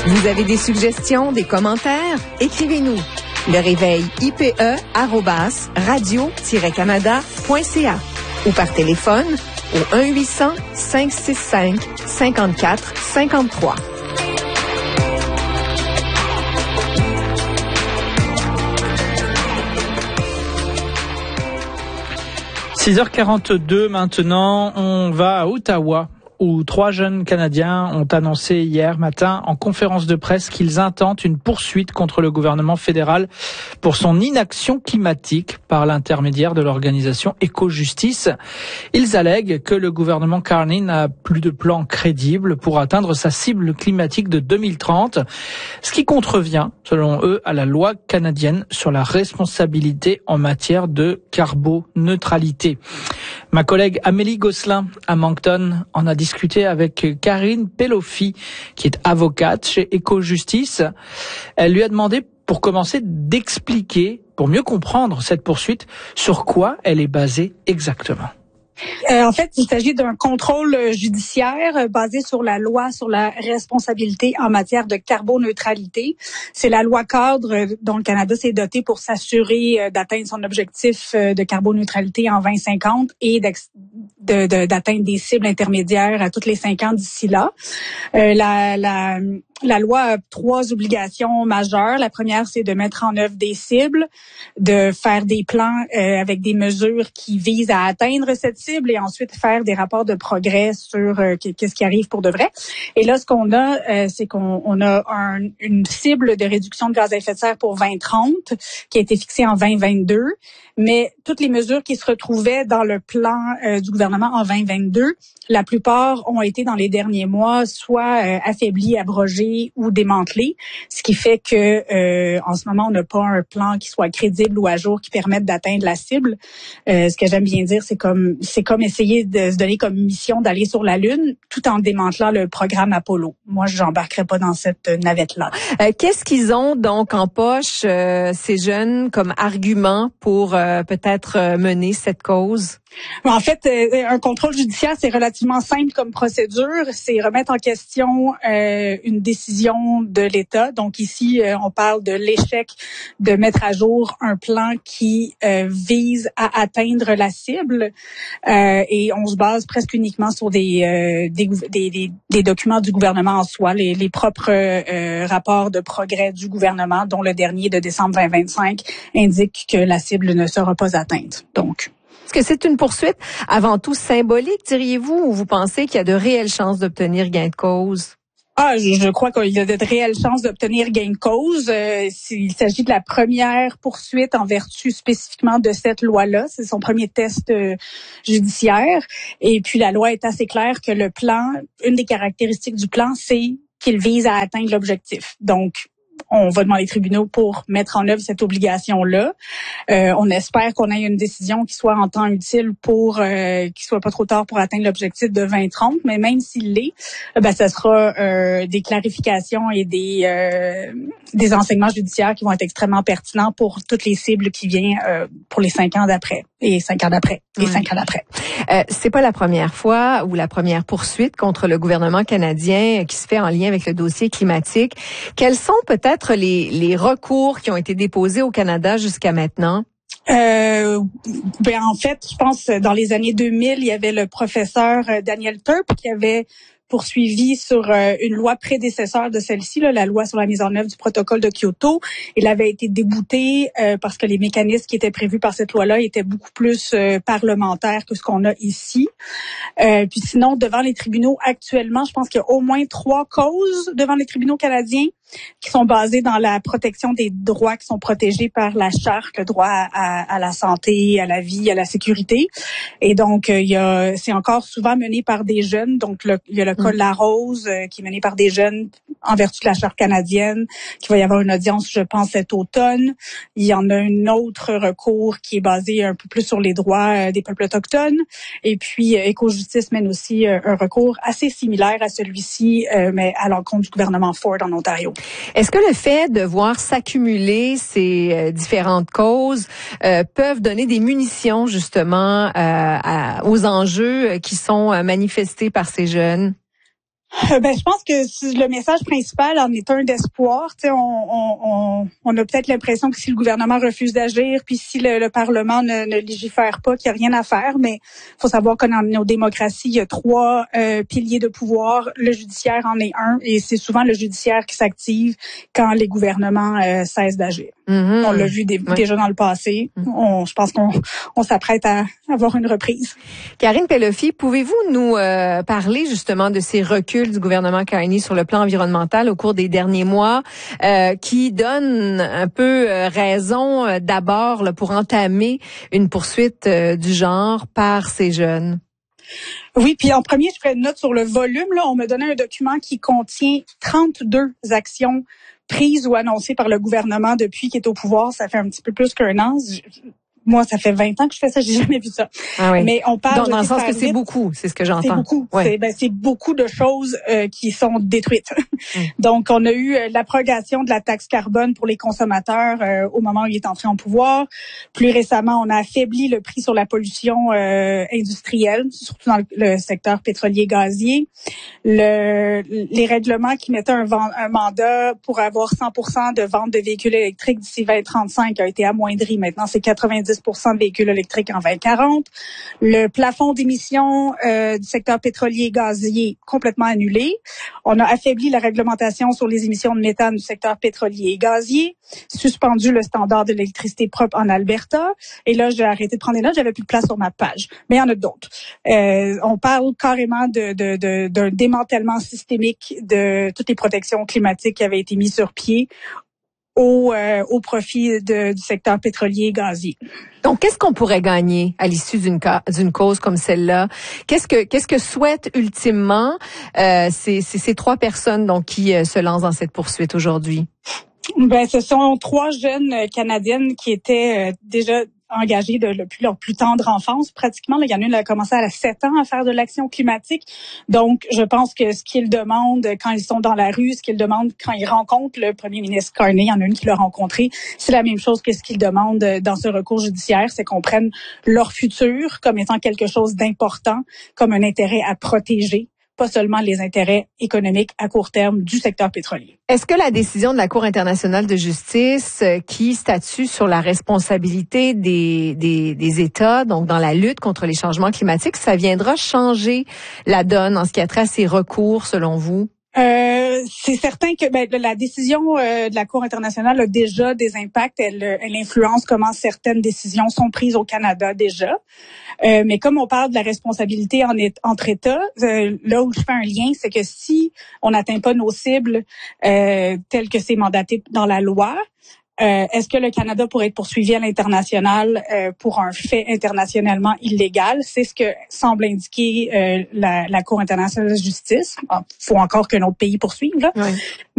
Vous avez des suggestions, des commentaires? Écrivez-nous. Le réveil IPE@radio-canada.ca ou par téléphone au 1-800-565-5453. « 6h42 maintenant, on va à Ottawa, où 3 jeunes Canadiens ont annoncé hier matin en conférence de presse qu'ils intentent une poursuite contre le gouvernement fédéral pour son inaction climatique par l'intermédiaire de l'organisation Éco-Justice. Ils allèguent que le gouvernement Carney n'a plus de plan crédible pour atteindre sa cible climatique de 2030, ce qui contrevient, selon eux, à la loi canadienne sur la responsabilité en matière de carboneutralité. Ma collègue Amélie Gosselin à Moncton en a discuté avec Karine Peloffi, qui est avocate chez Éco-Justice. Elle lui a demandé, pour commencer, d'expliquer, pour mieux comprendre cette poursuite, sur quoi elle est basée exactement. En fait, il s'agit d'un contrôle judiciaire basé sur la loi sur la responsabilité en matière de carboneutralité. C'est la loi cadre dont le Canada s'est doté pour s'assurer d'atteindre son objectif de carboneutralité en 2050 et d'atteindre des cibles intermédiaires à tous les 5 ans d'ici là. La loi a 3 obligations majeures. La première, c'est de mettre en œuvre des cibles, de faire des plans avec des mesures qui visent à atteindre cette cible et ensuite faire des rapports de progrès sur qu'est-ce qui arrive pour de vrai. Et là, ce qu'on a, c'est qu'on a une cible de réduction de gaz à effet de serre pour 2030 qui a été fixée en 2022, mais toutes les mesures qui se retrouvaient dans le plan du gouvernement en 2022, la plupart ont été dans les derniers mois soit affaiblies, abrogées ou démantelées, ce qui fait que en ce moment on n'a pas un plan qui soit crédible ou à jour qui permette d'atteindre la cible. Ce que j'aime bien dire, c'est comme essayer de se donner comme mission d'aller sur la Lune tout en démantelant le programme Apollo. Moi, j'embarquerai pas dans cette navette-là. Qu'est-ce qu'ils ont donc en poche, ces jeunes, comme argument pour peut-être mener cette cause? En fait, un contrôle judiciaire, c'est relativement simple comme procédure. C'est remettre en question une décision de l'État. Donc ici, on parle de l'échec de mettre à jour un plan qui vise à atteindre la cible. Et on se base presque uniquement sur des documents du gouvernement en soi, les propres rapports de progrès du gouvernement, dont le dernier de décembre 2025 indique que la cible ne sera pas atteinte. Donc. Est-ce que c'est une poursuite avant tout symbolique, diriez-vous, ou vous pensez qu'il y a de réelles chances d'obtenir gain de cause? Je crois qu'il y a de réelles chances d'obtenir gain de cause. Il s'agit de la première poursuite en vertu spécifiquement de cette loi-là. C'est son premier test judiciaire. Et puis la loi est assez claire que le plan, une des caractéristiques du plan, c'est qu'il vise à atteindre l'objectif. Donc, on va devant les tribunaux pour mettre en œuvre cette obligation-là. On espère qu'on ait une décision qui soit en temps utile pour qu'il soit pas trop tard pour atteindre l'objectif de 2030. Mais même s'il l'est, ça sera des clarifications et des enseignements judiciaires qui vont être extrêmement pertinents pour toutes les cibles qui viennent pour les 5 ans d'après et 5 ans d'après et 5 ans d'après. C'est pas la première fois ou la première poursuite contre le gouvernement canadien qui se fait en lien avec le dossier climatique. Quels sont peut-être les recours qui ont été déposés au Canada jusqu'à maintenant? En fait, je pense dans les années 2000, il y avait le professeur Daniel Turp qui avait poursuivi sur une loi prédécesseur de celle-ci, la loi sur la mise en œuvre du protocole de Kyoto. Il avait été débouté parce que les mécanismes qui étaient prévus par cette loi-là étaient beaucoup plus parlementaires que ce qu'on a ici. Puis sinon, devant les tribunaux actuellement, je pense qu'il y a au moins 3 causes devant les tribunaux canadiens qui sont basées dans la protection des droits qui sont protégés par la charte, le droit à la santé, à la vie, à la sécurité. Et donc, c'est encore souvent mené par des jeunes. Donc, il y a le cas Larose qui est mené par des jeunes en vertu de la charte canadienne, qui va y avoir une audience, je pense, cet automne. Il y en a un autre recours qui est basé un peu plus sur les droits des peuples autochtones. Et puis, Éco-Justice mène aussi un recours assez similaire à celui-ci, mais à l'encontre du gouvernement Ford en Ontario. Est-ce que le fait de voir s'accumuler ces différentes causes peuvent donner des munitions justement aux enjeux qui sont manifestés par ces jeunes? Je pense que le message principal en est un d'espoir. On a peut-être l'impression que si le gouvernement refuse d'agir, puis si le Parlement ne légifère pas, qu'il n'y a rien à faire, mais il faut savoir que dans nos démocraties, il y a 3 piliers de pouvoir. Le judiciaire en est un, et c'est souvent le judiciaire qui s'active quand les gouvernements cessent d'agir. Mm-hmm. On l'a vu déjà dans le passé. Mm-hmm. Je pense qu'on s'apprête à avoir une reprise. Karine Pelofi, pouvez-vous nous parler justement de ces reculs du gouvernement Carney sur le plan environnemental au cours des derniers mois, qui donne un peu raison d'abord là, pour entamer une poursuite du genre par ces jeunes? Oui, puis en premier, je ferai une note sur le volume. Là, on me donnait un document qui contient 32 actions prises ou annoncées par le gouvernement depuis qu'il est au pouvoir. Ça fait un petit peu plus qu'un an. Moi, ça fait 20 ans que je fais ça, j'ai jamais vu ça. Ah oui. Mais on parle dans le sens que c'est beaucoup, c'est ce que j'entends. C'est beaucoup. Ouais. C'est beaucoup de choses qui sont détruites. Donc, on a eu l'abrogation de la taxe carbone pour les consommateurs au moment où il est entré en pouvoir. Plus récemment, on a affaibli le prix sur la pollution industrielle, surtout dans le secteur pétrolier gazier. Les règlements qui mettaient un mandat pour avoir 100% de vente de véhicules électriques d'ici 2035 a été amoindri. Maintenant, c'est 90% de véhicules électriques en 2040. Le plafond d'émissions du secteur pétrolier et gazier complètement annulé. On a affaibli la réglementation sur les émissions de méthane du secteur pétrolier et gazier, suspendu le standard de l'électricité propre en Alberta. Et là, j'ai arrêté de prendre des notes, j'avais plus de place sur ma page. Mais il y en a d'autres. On parle carrément d'un démantèlement systémique de toutes les protections climatiques qui avaient été mises sur pied au profit du secteur pétrolier et gazier. Donc, qu'est-ce qu'on pourrait gagner à l'issue d'une cause comme celle-là? Qu'est-ce que souhaitent ultimement ces 3 personnes donc qui se lancent dans cette poursuite aujourd'hui? Ce sont 3 jeunes Canadiennes qui étaient déjà engagées depuis leur plus tendre enfance, pratiquement. Il y en a une qui a commencé à 7 ans à faire de l'action climatique. Donc, je pense que ce qu'ils demandent quand ils sont dans la rue, ce qu'ils demandent quand ils rencontrent le premier ministre Carney, il y en a une qui l'a rencontré, c'est la même chose que ce qu'ils demandent dans ce recours judiciaire, c'est qu'on prenne leur futur comme étant quelque chose d'important, comme un intérêt à protéger, pas seulement les intérêts économiques à court terme du secteur pétrolier. Est-ce que la décision de la Cour internationale de justice qui statue sur la responsabilité des États, donc dans la lutte contre les changements climatiques, ça viendra changer la donne en ce qui a trait à ces recours, selon vous? C'est certain que la décision de la Cour internationale a déjà des impacts. Elle influence comment certaines décisions sont prises au Canada déjà. Mais comme on parle de la responsabilité entre États, là où je fais un lien, c'est que si on n'atteint pas nos cibles telles que c'est mandaté dans la loi, est-ce que le Canada pourrait être poursuivi à l'international pour un fait internationalement illégal? C'est ce que semble indiquer la Cour internationale de justice. Il faut encore qu'un autre pays poursuive, là. Ouais.